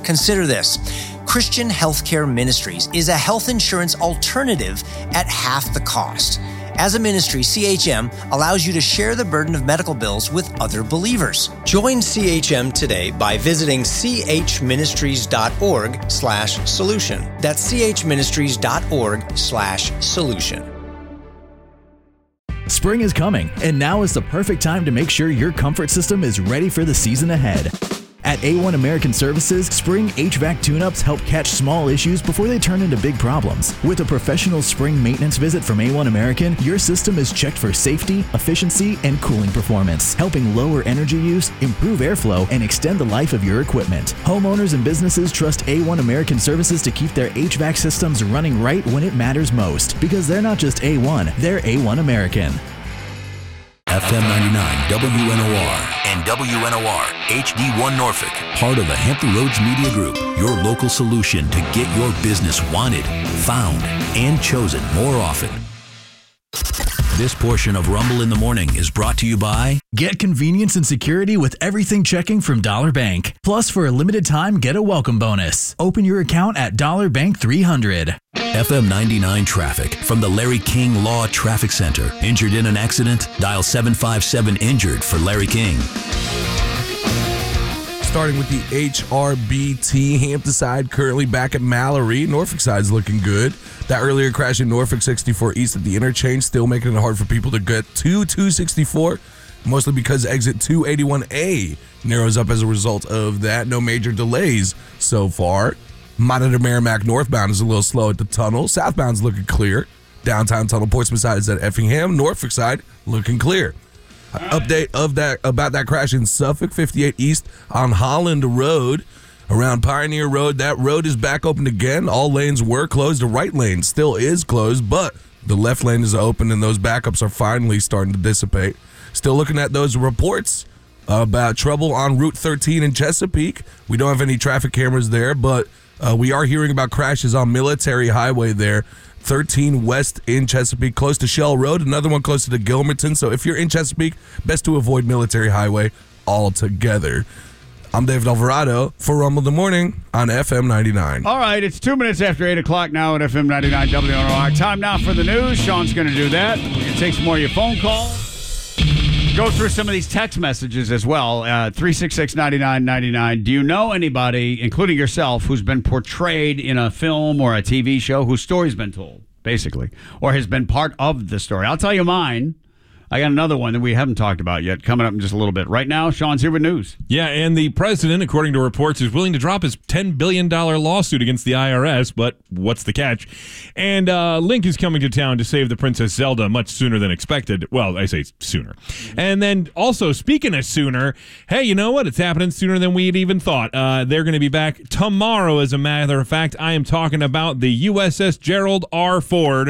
Consider this. Christian Healthcare Ministries is a health insurance alternative at half the cost. As a ministry, CHM allows you to share the burden of medical bills with other believers. Join CHM today by visiting chministries.org/solution. That's chministries.org/solution. Spring is coming, and now is the perfect time to make sure your comfort system is ready for the season ahead. At A1 American Services, spring HVAC tune-ups help catch small issues before they turn into big problems. With a professional spring maintenance visit from A1 American, your system is checked for safety, efficiency, and cooling performance, helping lower energy use, improve airflow, and extend the life of your equipment. Homeowners and businesses trust A1 American Services to keep their HVAC systems running right when it matters most, because they're not just A1, they're A1 American. FM 99 WNOR and WNOR HD1 Norfolk, part of the Hampton Roads Media Group, your local solution to get your business wanted, found, and chosen more often. This portion of Rumble in the Morning is brought to you by... Get convenience and security with everything checking from Dollar Bank. Plus, for a limited time, get a welcome bonus. Open your account at Dollar Bank 300. FM 99 traffic from the Larry King Law Traffic Center. Injured in an accident? Dial 757-INJURED for Larry King. Starting with the HRBT, Hampton side currently back at Mallory. Norfolk side's looking good. That earlier crash in Norfolk 64 East at the interchange still making it hard for people to get to 264, mostly because exit 281A narrows up as a result of that. No major delays so far. Monitor Merrimack northbound is a little slow at the tunnel. Southbound's looking clear. Downtown tunnel, Portsmouth side is at Effingham. Norfolk side looking clear. Update about that crash in Suffolk 58 East on Holland Road around Pioneer Road. That road is back open again. All lanes were closed. The right lane still is closed, but the left lane is open and those backups are finally starting to dissipate. Still looking at those reports about trouble on Route 13 in Chesapeake. We don't have any traffic cameras there, but we are hearing about crashes on Military Highway there. 13 West in Chesapeake, close to Shell Road, another one closer to Gilmerton. So if you're in Chesapeake, best to avoid Military Highway altogether. I'm David Alvarado for Rumble in the Morning on FM 99. All right, it's 2 minutes after 8 o'clock now at FM 99 WNOR. Time now for the news. Sean's going to do that. We're going to take some more of your phone calls. Go through some of these text messages as well. 366-9999. Do you know anybody, including yourself, who's been portrayed in a film or a TV show whose story's been told, basically, or has been part of the story? I'll tell you mine. I got another one that we haven't talked about yet coming up in just a little bit. Right now, Sean's here with news. Yeah, and the president, according to reports, is willing to drop his $10 billion lawsuit against the IRS, but what's the catch? And Link is coming to town to save the Princess Zelda much sooner than expected. Well, I say sooner. And then also, speaking of sooner, hey, you know what? It's happening sooner than we'd even thought. They're going to be back tomorrow, as a matter of fact. I am talking about the USS Gerald R. Ford.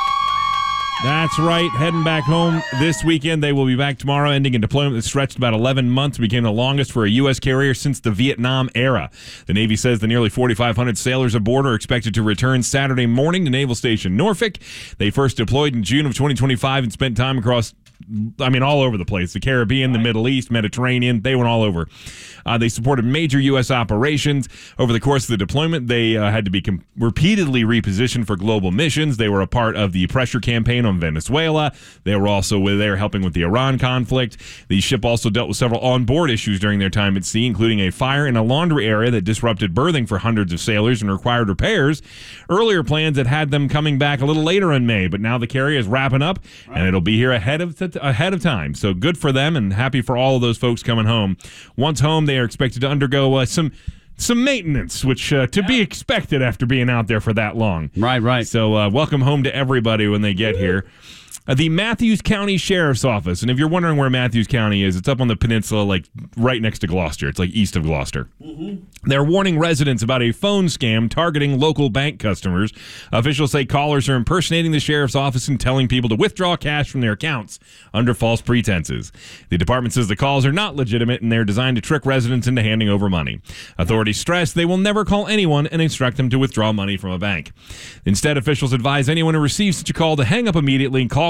That's right, heading back home this weekend. They will be back tomorrow, ending a deployment that stretched about 11 months, became the longest for a U.S. carrier since the Vietnam era. The Navy says the nearly 4,500 sailors aboard are expected to return Saturday morning to Naval Station Norfolk. They first deployed in June of 2025 and spent time across, all over the place. The Caribbean, the Middle East, Mediterranean, they went all over. They supported major U.S. operations. Over the course of the deployment, they had to be repeatedly repositioned for global missions. They were a part of the pressure campaign on Venezuela. They were also there helping with the Iran conflict. The ship also dealt with several onboard issues during their time at sea, including a fire in a laundry area that disrupted berthing for hundreds of sailors and required repairs. Earlier plans had them coming back a little later in May, but now the carrier is wrapping up, and it'll be here ahead of time. So good for them, and happy for all of those folks coming home. Once home, they are expected to undergo some maintenance, which to be expected after being out there for that long. Right. So welcome home to everybody when they get here. The Matthews County Sheriff's Office, and if you're wondering where Matthews County is, it's up on the peninsula, like right next to Gloucester. It's like east of Gloucester. Mm-hmm. They're warning residents about a phone scam targeting local bank customers. Officials say callers are impersonating the sheriff's office and telling people to withdraw cash from their accounts under false pretenses. The department says the calls are not legitimate and they're designed to trick residents into handing over money. Authorities stress they will never call anyone and instruct them to withdraw money from a bank. Instead, officials advise anyone who receives such a call to hang up immediately and call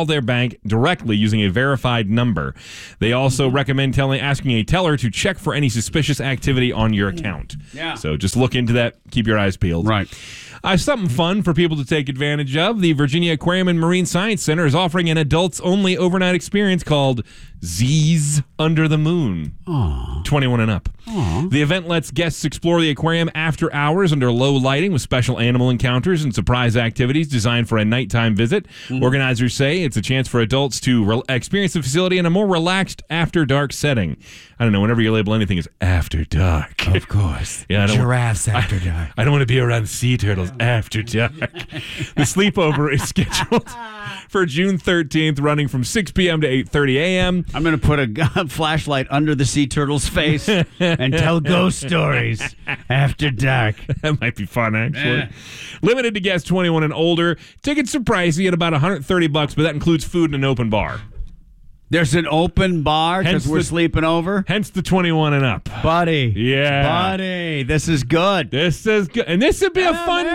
call their bank directly using a verified number. They also recommend asking a teller to check for any suspicious activity on your account. Yeah. So just look into that. Keep your eyes peeled. Right. Something fun for people to take advantage of. The Virginia Aquarium and Marine Science Center is offering an adults-only overnight experience called Z's Under the Moon. Aww. 21 and up. Aww. The event lets guests explore the aquarium after hours under low lighting with special animal encounters and surprise activities designed for a nighttime visit. Organizers say it's a chance for adults to experience the facility in a more relaxed after-dark setting. I don't know, whenever you label anything as after dark. Of course. Yeah, Giraffes after dark. I don't want to be around sea turtles after dark. The sleepover is scheduled for June 13th, running from 6 p.m. to 8:30 a.m. I'm going to put a flashlight under the sea turtle's face and tell ghost stories after dark. That might be fun, actually. Yeah. Limited to guests 21 and older. Tickets are pricey at about $130, but that includes food and an open bar. There's an open bar because Hence we're sleeping over? Hence the 21 and up. Buddy. Yeah. Buddy, this is good. This is good. And this would be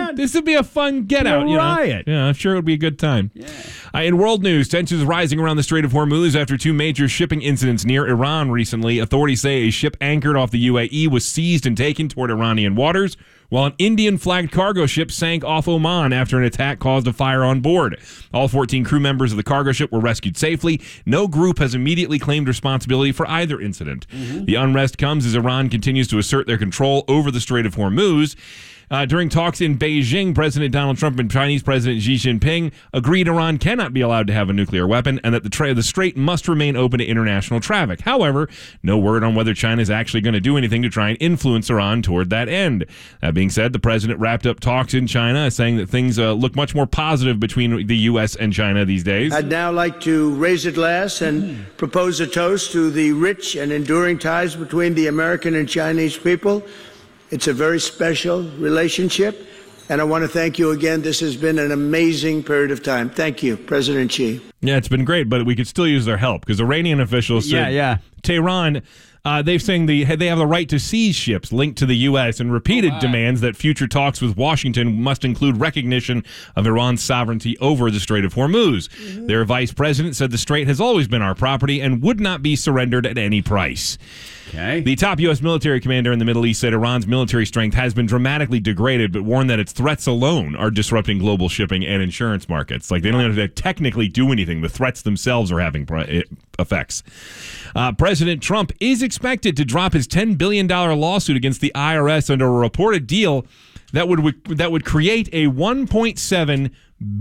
a fun get out. Riot. Yeah, I'm sure it would be a good time. Yeah. In world news, tensions rising around the Strait of Hormuz after two major shipping incidents near Iran recently. Authorities say a ship anchored off the UAE was seized and taken toward Iranian waters, while an Indian-flagged cargo ship sank off Oman after an attack caused a fire on board. All 14 crew members of the cargo ship were rescued safely. No group has immediately claimed responsibility for either incident. The unrest comes as Iran continues to assert their control over the Strait of Hormuz. During talks in Beijing, President Donald Trump and Chinese President Xi Jinping agreed Iran cannot be allowed to have a nuclear weapon and that the strait must remain open to international traffic. However, no word on whether China is actually going to do anything to try and influence Iran toward that end. That being said, the president wrapped up talks in China, saying that things look much more positive between the U.S. and China these days. I'd now like to raise a glass and propose a toast to the rich and enduring ties between the American and Chinese people. It's a very special relationship, and I want to thank you again. This has been an amazing period of time. Thank you, President Xi. Yeah, it's been great, but we could still use their help because Iranian officials said Tehran, they're saying they have the right to seize ships linked to the U.S. and repeated demands that future talks with Washington must include recognition of Iran's sovereignty over the Strait of Hormuz. Their vice president said the strait has always been our property and would not be surrendered at any price. Okay. The top U.S. military commander in the Middle East said Iran's military strength has been dramatically degraded, but warned that its threats alone are disrupting global shipping and insurance markets. Like, they don't have to technically do anything. The threats themselves are having effects. President Trump is expected to drop his $10 billion lawsuit against the IRS under a reported deal that would create a $1.7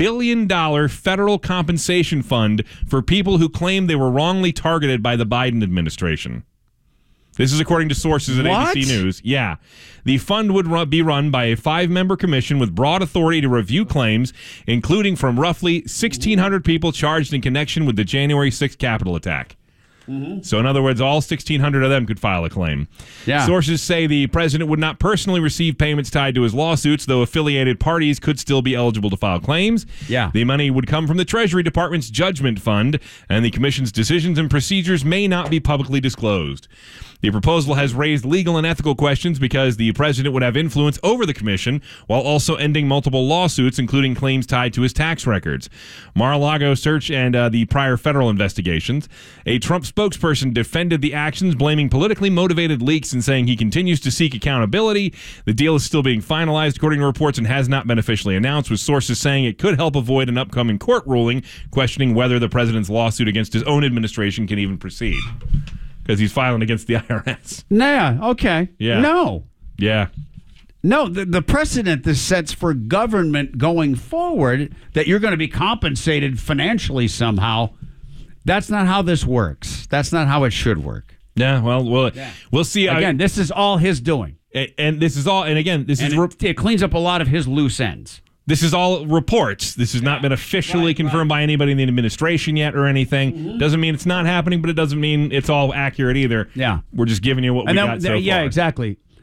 billion federal compensation fund for people who claim they were wrongly targeted by the Biden administration. This is according to sources at ABC News. Yeah. The fund would be run by a 5-member commission with broad authority to review claims, including from roughly 1,600 people charged in connection with the January 6th Capitol attack. So in other words, all 1,600 of them could file a claim. Yeah. Sources say the president would not personally receive payments tied to his lawsuits, though affiliated parties could still be eligible to file claims. Yeah. The money would come from the Treasury Department's judgment fund, and the commission's decisions and procedures may not be publicly disclosed. The proposal has raised legal and ethical questions because the president would have influence over the commission while also ending multiple lawsuits, including claims tied to his tax records. Mar-a-Lago search and the prior federal investigations. A Trump spokesperson defended the actions, blaming politically motivated leaks and saying he continues to seek accountability. The deal is still being finalized, according to reports, and has not been officially announced, with sources saying it could help avoid an upcoming court ruling questioning whether the president's lawsuit against his own administration can even proceed. Because he's filing against the IRS. Yeah, okay. Yeah. No. Yeah. No, the precedent this sets for government going forward, that you're going to be compensated financially somehow, that's not how this works. That's not how it should work. Yeah, well, we'll see. Again, this is all his doing. And this is all, and again, it cleans up a lot of his loose ends. This is all reports. This has not been officially confirmed by anybody in the administration yet or anything. Doesn't mean it's not happening, but it doesn't mean it's all accurate either. Yeah. We're just giving you what we got so far. Yeah, exactly.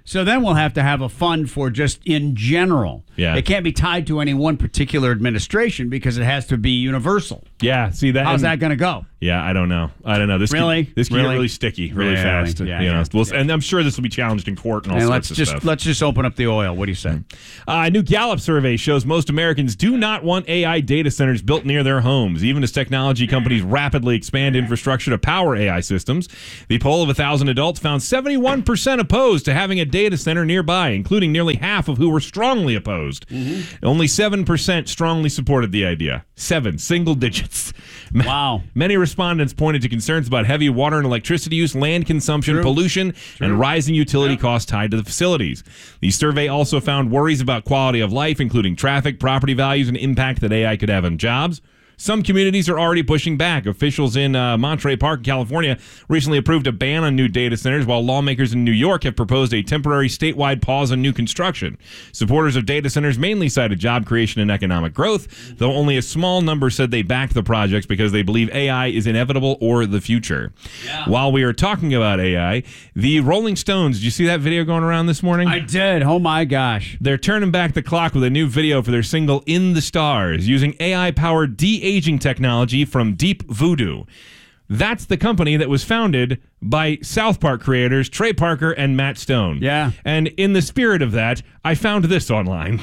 So then we'll have to have a fund for just in general. Yeah. It can't be tied to any one particular administration because it has to be universal. Yeah, see that. How's that going to go? Yeah, I don't know. This Really? could get really sticky really fast. Yeah, you know. yeah. Well, and I'm sure this will be challenged in court and all sorts of stuff. Let's just open up the oil. What do you say? A new Gallup survey shows most Americans do not want AI data centers built near their homes, even as technology companies rapidly expand infrastructure to power AI systems. The poll of 1,000 adults found 71% opposed to having a data center nearby, including nearly half of who were strongly opposed. Only 7% strongly supported the idea. 7, single digits. Wow. Many respondents pointed to concerns about heavy water and electricity use, land consumption, pollution, and rising utility costs tied to the facilities. The survey also found worries about quality of life, including traffic, property values, and impact that AI could have on jobs. Some communities are already pushing back. Officials in Monterey Park, California, recently approved a ban on new data centers, while lawmakers in New York have proposed a temporary statewide pause on new construction. Supporters of data centers mainly cited job creation and economic growth, though only a small number said they back the projects because they believe AI is inevitable or the future. Yeah. While we are talking about AI, the Rolling Stones, did you see that video going around this morning? I did. Oh, my gosh. They're turning back the clock with a new video for their single In the Stars, using AI-powered de-aging technology from Deep Voodoo. That's the company that was founded by South Park creators Trey Parker and Matt Stone. Yeah. And in the spirit of that, I found this online.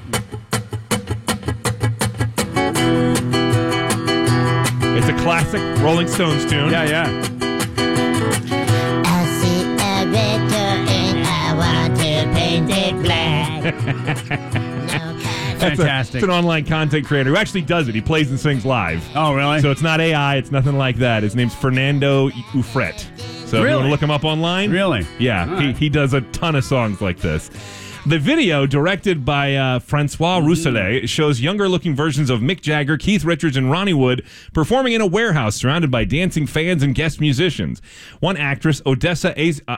It's a classic Rolling Stones tune. Yeah, yeah. I see a picture and I want to paint it black. Fantastic. It's an online content creator who actually does it. He plays and sings live. Oh, really? So it's not AI. It's nothing like that. His name's Fernando Ufret. So if you want to look him up online? Really? Yeah. He does a ton of songs like this. The video, directed by Francois Rousselet, shows younger-looking versions of Mick Jagger, Keith Richards, and Ronnie Wood performing in a warehouse surrounded by dancing fans and guest musicians. One actress, Odessa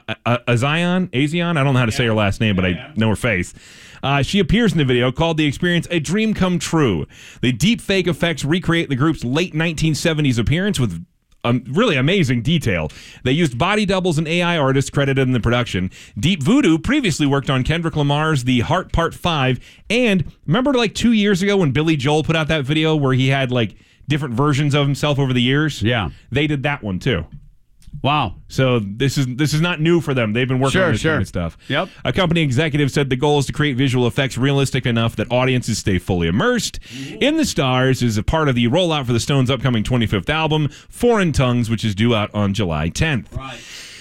Azion, I don't know how to say her last name, but I know her face. She appears in the video, called the experience a dream come true. The deep fake effects recreate the group's late 1970s appearance with really amazing detail. They used body doubles and AI artists credited in the production. Deep Voodoo previously worked on Kendrick Lamar's The Heart Part 5. And remember like 2 years ago when Billy Joel put out that video where he had like different versions of himself over the years? Yeah. They did that one too. Wow. So this is not new for them. They've been working on this kind of stuff. Yep. A company executive said the goal is to create visual effects realistic enough that audiences stay fully immersed. In the Stars is a part of the rollout for the Stones' upcoming 25th album, Foreign Tongues, which is due out on July 10th. Right.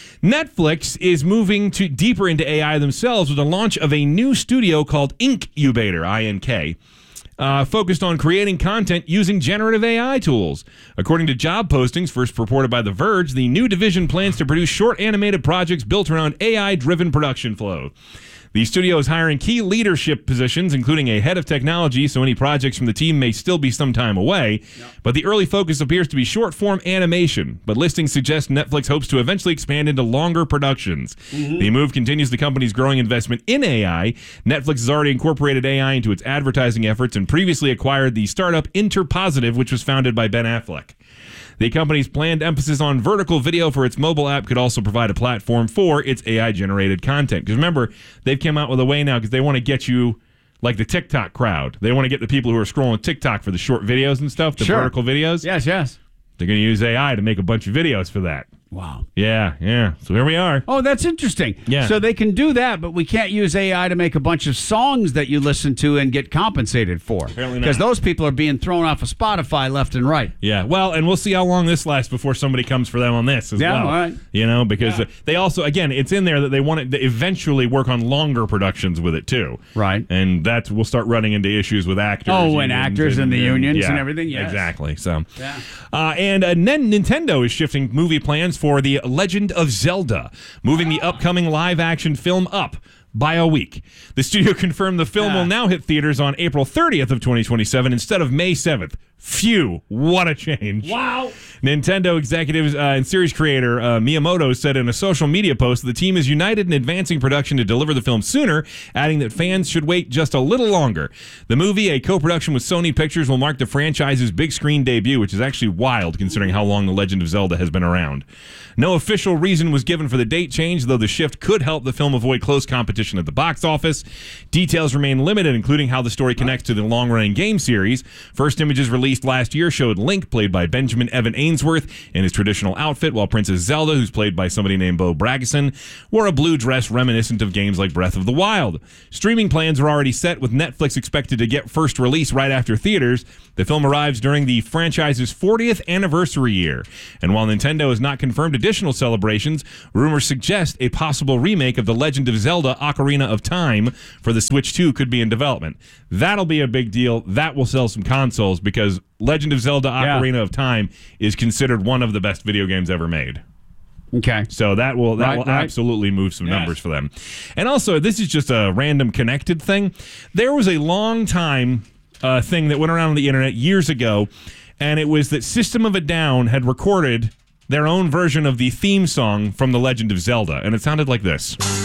Netflix is moving deeper into AI themselves with the launch of a new studio called Incubator, I-N-K. Focused on creating content using generative AI tools. According to job postings first reported by The Verge, the new division plans to produce short animated projects built around AI-driven production flow. The studio is hiring key leadership positions, including a head of technology, so any projects from the team may still be some time away. Yep. But the early focus appears to be short-form animation. But listings suggest Netflix hopes to eventually expand into longer productions. Mm-hmm. The move continues the company's growing investment in AI. Netflix has already incorporated AI into its advertising efforts and previously acquired the startup Interpositive, which was founded by Ben Affleck. The company's planned emphasis on vertical video for its mobile app could also provide a platform for its AI-generated content. Because remember, they've come out with a way now because they want to get you like the TikTok crowd. They want to get the people who are scrolling TikTok for the short videos and stuff, the vertical videos. Yes, yes. They're going to use AI to make a bunch of videos for that. Wow. Yeah. So here we are. Oh, that's interesting. Yeah. So they can do that, but we can't use AI to make a bunch of songs that you listen to and get compensated for. Apparently not. Because those people are being thrown off of Spotify left and right. Yeah. Well, and we'll see how long this lasts before somebody comes for them on this as well. All right. You know, because they also, again, it's in there that they want to eventually work on longer productions with it too. Right. And we'll start running into issues with actors. Oh, and actors and the unions and everything. Yes. Exactly. So, and Nintendo is shifting movie plans for The Legend of Zelda, moving the upcoming live-action film up by a week. The studio confirmed the film will now hit theaters on April 30th of 2027 instead of May 7th. Phew, what a change. Wow. Nintendo executives and series creator Miyamoto said in a social media post that the team is united in advancing production to deliver the film sooner, adding that fans should wait just a little longer. The movie, a co-production with Sony Pictures, will mark the franchise's big screen debut, which is actually wild considering how long The Legend of Zelda has been around. No official reason was given for the date change, though the shift could help the film avoid close competition at the box office. Details remain limited, including how the story connects to the long-running game series. First images released last year showed Link, played by Benjamin Evan Ainsworth, in his traditional outfit, while Princess Zelda, who's played by somebody named Bo Bragison, wore a blue dress reminiscent of games like Breath of the Wild. Streaming plans are already set, with Netflix expected to get first release right after theaters. The film arrives during the franchise's 40th anniversary year. And while Nintendo has not confirmed additional celebrations, rumors suggest a possible remake of The Legend of Zelda Ocarina of Time for the Switch 2 could be in development. That'll be a big deal. That will sell some consoles because Legend of Zelda Ocarina of Time is considered one of the best video games ever made. Okay. So that will absolutely move some numbers for them. And also, this is just a random connected thing. There was a long time thing that went around on the internet years ago, and it was that System of a Down had recorded their own version of the theme song from The Legend of Zelda, and it sounded like this.